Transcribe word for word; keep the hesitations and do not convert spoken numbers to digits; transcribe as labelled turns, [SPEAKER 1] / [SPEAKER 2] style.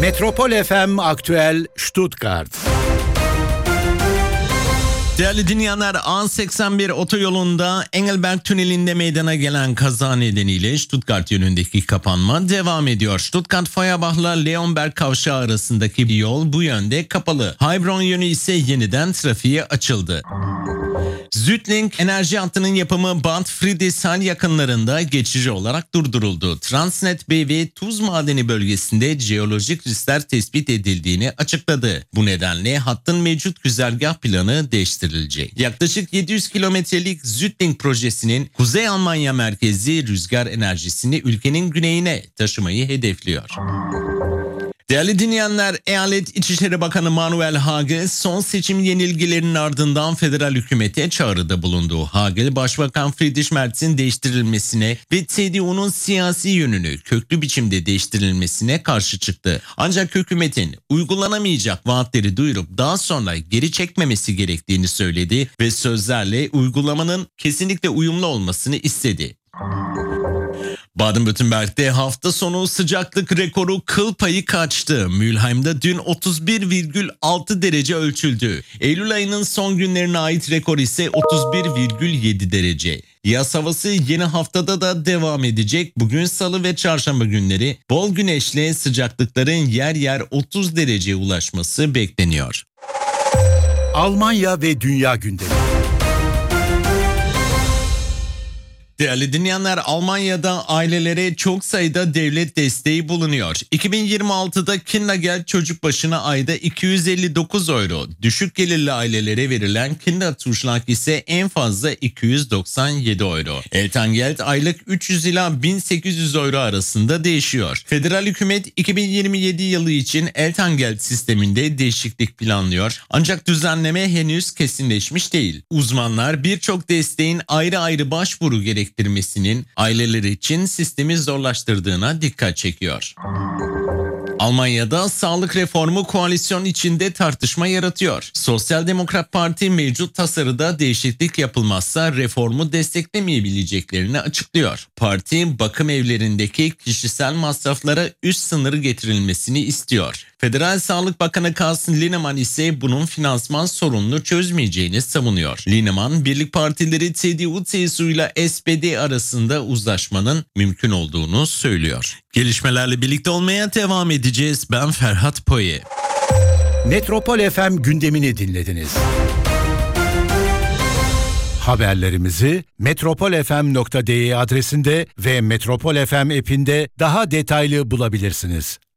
[SPEAKER 1] Metropol F M Aktüel Stuttgart.
[SPEAKER 2] Değerli dinleyenler, A seksen bir otoyolunda Engelberg Tüneli'nde meydana gelen kaza nedeniyle Stuttgart yönündeki kapanma devam ediyor. Stuttgart-Feuerbach'la Leonberg kavşağı arasındaki bir yol bu yönde kapalı. Heilbronn yönü ise yeniden trafiğe açıldı. Südlink enerji hattının yapımı Bad Friedrichshain yakınlarında geçici olarak durduruldu. Transnet B V tuz madeni bölgesinde jeolojik riskler tespit edildiğini açıkladı. Bu nedenle hattın mevcut güzergah planı değiştirilecek. Yaklaşık yedi yüz kilometrelik Südlink projesinin Kuzey Almanya merkezli rüzgar enerjisini ülkenin güneyine taşımayı hedefliyor. Değerli dinleyenler, Eyalet İçişleri Bakanı Manuel Hagel son seçim yenilgilerinin ardından federal hükümete çağrıda bulundu. Hagel, Başbakan Friedrich Merz'in değiştirilmesine ve C D U'nun siyasi yönünü köklü biçimde değiştirilmesine karşı çıktı. Ancak hükümetin uygulanamayacak vaatleri duyurup daha sonra geri çekmemesi gerektiğini söyledi ve sözlerle uygulamanın kesinlikle uyumlu olmasını istedi. Baden-Württemberg'de hafta sonu sıcaklık rekoru kıl payı kaçtı. Mülheim'de dün otuz bir virgül altı derece ölçüldü. Eylül ayının son günlerine ait rekor ise otuz bir virgül yedi derece. Yaz havası yeni haftada da devam edecek. Bugün salı ve çarşamba günleri bol güneşle sıcaklıkların yer yer otuz dereceye ulaşması bekleniyor.
[SPEAKER 1] Almanya ve dünya gündemi.
[SPEAKER 2] Değerli dinleyenler, Almanya'da ailelere çok sayıda devlet desteği bulunuyor. iki bin yirmi altıda Kindergeld çocuk başına ayda iki yüz elli dokuz euro. Düşük gelirli ailelere verilen Kinderzuschlag ise en fazla iki yüz doksan yedi euro. Elterngeld aylık üç yüz ila bin sekiz yüz euro arasında değişiyor. Federal hükümet iki bin yirmi yedi yılı için Elterngeld sisteminde değişiklik planlıyor. Ancak düzenleme henüz kesinleşmiş değil. Uzmanlar birçok desteğin ayrı ayrı başvuru gerektiğini gerektirmesinin aileler için sistemi zorlaştırdığına dikkat çekiyor. Almanya'da sağlık reformu koalisyon içinde tartışma yaratıyor. Sosyal Demokrat Parti mevcut tasarıda değişiklik yapılmazsa reformu desteklemeyebileceklerini açıklıyor. Parti bakım evlerindeki kişisel masraflara üst sınırı getirilmesini istiyor. Federal Sağlık Bakanı Carsten Linnemann ise bunun finansman sorununu çözmeyeceğini savunuyor. Linnemann, birlik partileri C D U C S U ile S P D arasında uzlaşmanın mümkün olduğunu söylüyor. Gelişmelerle birlikte olmaya devam edeceğiz. Ben Ferhat Poye.
[SPEAKER 1] Metropol F M gündemini dinlediniz. Haberlerimizi metropol f m nokta d e adresinde ve Metropol F M app'inde daha detaylı bulabilirsiniz.